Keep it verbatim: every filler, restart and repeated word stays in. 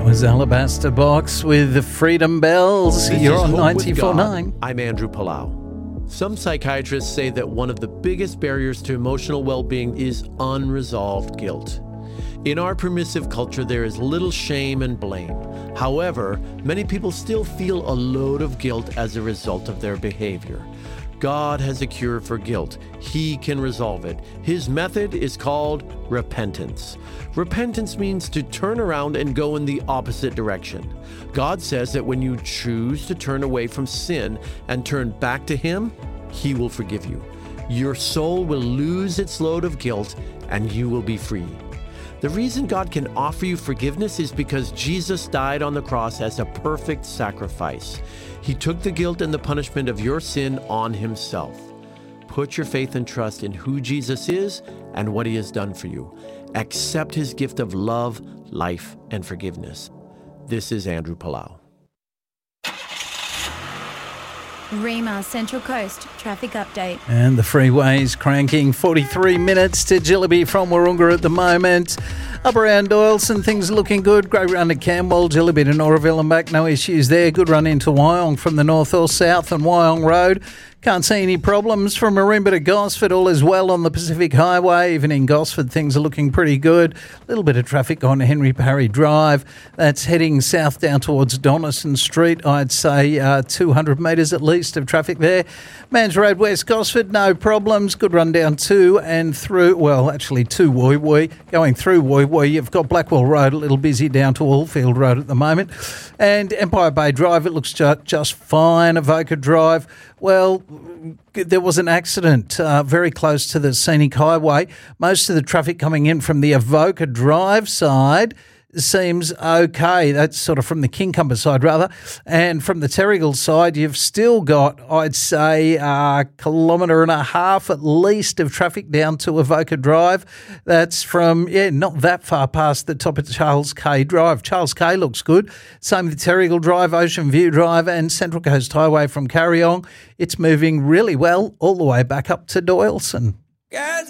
That was Alabaster Box with the Freedom Bells. This You're is on Hope with ninety-four point God. nine. I'm Andrew Palau. Some psychiatrists say that one of the biggest barriers to emotional well-being is unresolved guilt. In our permissive culture, there is little shame and blame. However, many people still feel a load of guilt as a result of their behavior. God has a cure for guilt. He can resolve it. His method is called repentance. Repentance means to turn around and go in the opposite direction. God says that when you choose to turn away from sin and turn back to Him, He will forgive you. Your soul will lose its load of guilt and you will be free. The reason God can offer you forgiveness is because Jesus died on the cross as a perfect sacrifice. He took the guilt and the punishment of your sin on Himself. Put your faith and trust in who Jesus is and what He has done for you. Accept His gift of love, life, and forgiveness. This is Andrew Palau. Rima Central Coast traffic update. And the freeway's cranking. forty-three minutes to Jillaby from Wahroonga at the moment. Up around Doyleson, things are looking good. Great run to Camwell, Jillaby to Noraville and back, no issues there. Good run into Wyong from the north or south and Wyong Road. Can't see any problems from Marimba to Gosford. All is well on the Pacific Highway. Even in Gosford, things are looking pretty good. A little bit of traffic on Henry Parry Drive. That's heading south down towards Donison Street. I'd say uh, two hundred metres at least of traffic there. Mans Road West Gosford, no problems. Good run down to and through, well, actually to Woy Woy. Going through Woy Woy, you've got Blackwell Road a little busy down to Allfield Road at the moment. And Empire Bay Drive, it looks ju- just fine. Avoca Drive, well, there was an accident uh, very close to the Scenic Highway. Most of the traffic coming in from the Avoca Drive side seems okay. That's sort of from the Kincumber side, rather. And from the Terrigal side, you've still got, I'd say, a kilometre and a half at least of traffic down to Avoca Drive. That's from, yeah, not that far past the top of Charles K Drive. Charles K looks good. Same with Terrigal Drive, Ocean View Drive and Central Coast Highway from Carryong. It's moving really well all the way back up to Doyleson. Guys,